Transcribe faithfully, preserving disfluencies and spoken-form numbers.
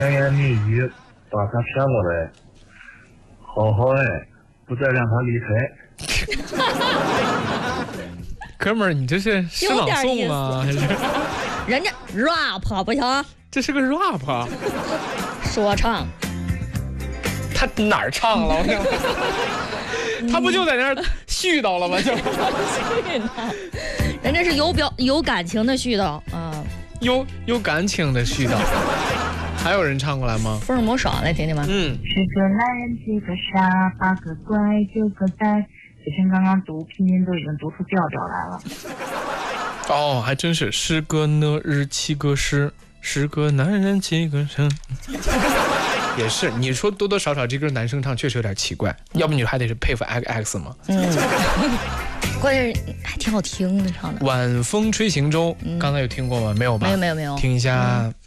甜言蜜语把他骗了呗，好好爱，不再让他离开。 哥们儿，你这是诗朗诵吗？还是人家 rap 不行？ 这是个 rap， 说唱。 他哪儿唱了？他不就在那儿絮叨了吗？就人家是有表有感情的絮叨啊， 有有感情的絮叨。还有人唱过来吗？ 福尔摩爽，来听听吧。 嗯， 十个男人，七个傻，八个乖，九个呆。其实刚刚读拼音都已经读出调调来了。 哦，还真是十个呢日七个诗，十个男人七个生。也是，你说多多少少这歌男生唱确实有点奇怪，要不你还得是佩服 X X 嘛。 嗯，关键是还挺好听的唱的。 晚风吹行舟，刚才有听过吗？没有吧？ 没有没有没有。 听一下。嗯